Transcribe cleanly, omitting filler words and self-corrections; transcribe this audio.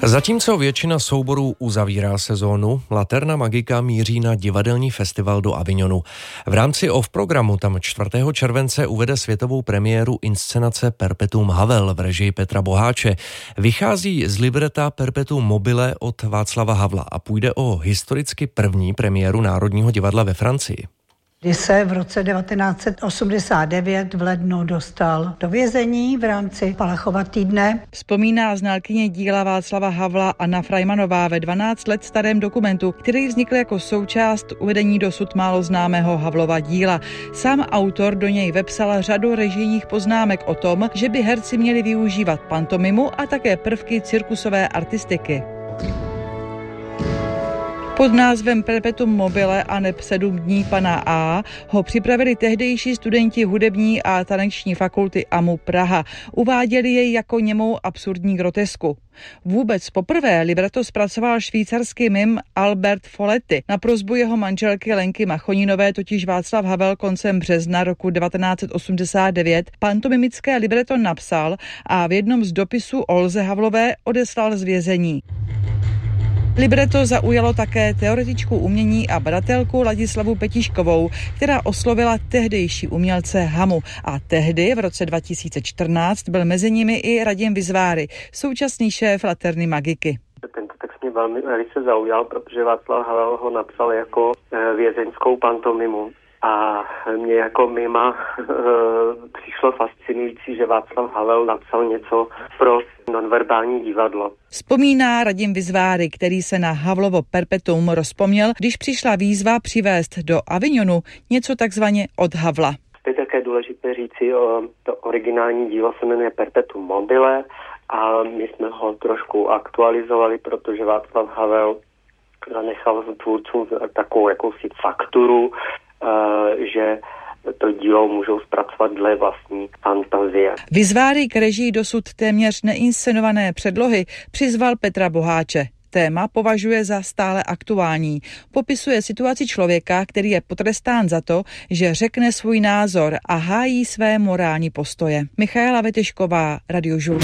Zatímco většina souborů uzavírá sezónu, Laterna Magica míří na divadelní festival do Avignonu. V rámci off-programu tam 4. července uvede světovou premiéru inscenace Perpetuum Havel v režii Petra Boháče. Vychází z libreta Perpetuum mobile od Václava Havla a půjde o historicky první premiéru Národního divadla ve Francii. Kdy se v roce 1989 v lednu dostal do vězení v rámci Palachova týdne. Vzpomíná znalkyně díla Václava Havla Anna Frajmanová ve 12 let starém dokumentu, který vznikl jako součást uvedení dosud málo známého Havlova díla. Sám autor do něj vepsal řadu režijních poznámek o tom, že by herci měli využívat pantomimu a také prvky cirkusové artistiky. Pod názvem Perpetuum mobile a neb 7 dní pana A ho připravili tehdejší studenti hudební a taneční fakulty AMU Praha. Uváděli jej jako němou absurdní grotesku. Vůbec poprvé libreto zpracoval švýcarský mim Albert Folletti. Na prosbu jeho manželky Lenky Machoninové totiž Václav Havel koncem března roku 1989 pantomimické libreto napsal a v jednom z dopisů Olze Havlové odeslal z vězení. Libreto zaujalo také teoretičku umění a badatelku Ladislavu Petiškovou, která oslovila tehdejší umělce Hamu. A tehdy, v roce 2014, byl mezi nimi i Radim Vizváry, současný šéf Laterny Magiky. Tento text mě velice zaujal, protože Václav Havel ho napsal jako vězeňskou pantomimu. A mě jako mima přišlo fascinující, že Václav Havel napsal něco pro nonverbální divadlo. Vzpomíná Radim Vizváry, který se na Havlovo Perpetuum rozpomněl, když přišla výzva přivést do Avignonu něco takzvaně od Havla. Je také důležité říci, to originální dílo se jmenuje Perpetuum mobile a my jsme ho trošku aktualizovali, protože Václav Havel zanechal tvůrcům takovou jakousi fakturu, že to dílo můžou zpracovat dle vlastní fantazie. Vizváry k režii dosud téměř neinscenované předlohy přizval Petra Boháče. Téma považuje za stále aktuální. Popisuje situaci člověka, který je potrestán za to, že řekne svůj názor a hájí své morální postoje. Michaela Vetešková, Radio Žur.